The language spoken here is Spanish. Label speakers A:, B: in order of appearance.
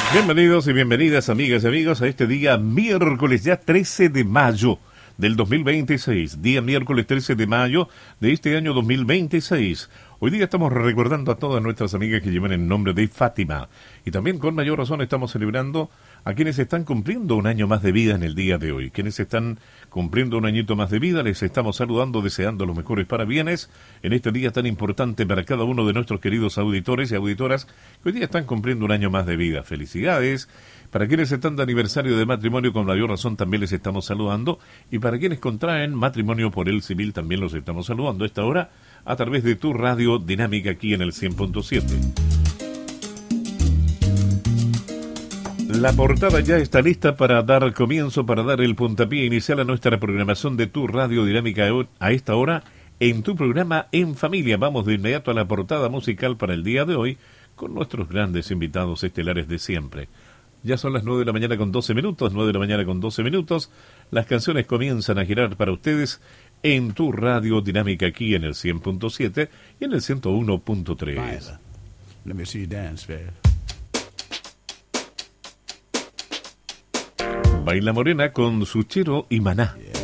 A: Bienvenidos y bienvenidas, amigas y amigos, a este día miércoles, ya 13 de mayo del 2026. Día miércoles 13 de mayo de este año 2026. Hoy día estamos recordando a todas nuestras amigas que llevan el nombre de Fátima. Y también con mayor razón estamos celebrando a quienes están cumpliendo un año más de vida en el día de hoy. Quienes están cumpliendo un añito más de vida, les estamos saludando, deseando los mejores parabienes en este día tan importante para cada uno de nuestros queridos auditores y auditoras que hoy día están cumpliendo un año más de vida. Felicidades. Para quienes están de aniversario de matrimonio, con mayor razón también les estamos saludando. Y para quienes contraen matrimonio por el civil, también los estamos saludando a esta hora a través de tu radio dinámica aquí en el 100.7. La portada ya está lista para dar comienzo, para dar el puntapié inicial a nuestra programación de tu radio dinámica a esta hora en tu programa En Familia. Vamos de inmediato a la portada musical para el día de hoy con nuestros grandes invitados estelares de siempre. Ya son las 9 de la mañana con 12 minutos, 9 de la mañana con 12 minutos. Las canciones comienzan a girar para ustedes en tu radio dinámica aquí en el 100.7 y en el 101.3.
B: Let me see you dance, man.
A: Baila Morena con Suchero y Maná.
B: Yeah.